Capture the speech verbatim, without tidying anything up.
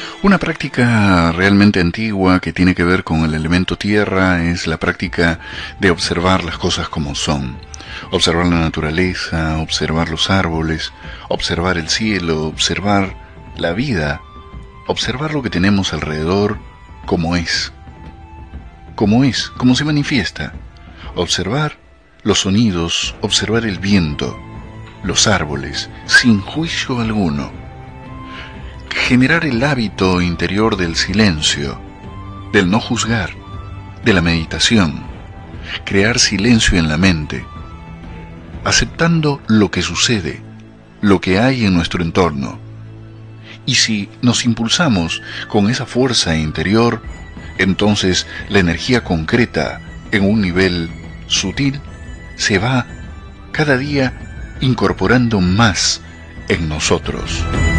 Una práctica realmente antigua que tiene que ver con el elemento tierra es la práctica de observar las cosas como son. Observar la naturaleza, observar los árboles, observar el cielo, observar la vida, observar lo que tenemos alrededor como es, como es, como se manifiesta. Observar los sonidos, observar el viento, los árboles, sin juicio alguno. Generar el hábito interior del silencio, del no juzgar, de la meditación. Crear silencio en la mente, aceptando lo que sucede, lo que hay en nuestro entorno. Y si nos impulsamos con esa fuerza interior, entonces la energía concreta en un nivel sutil se va cada día incorporando más en nosotros.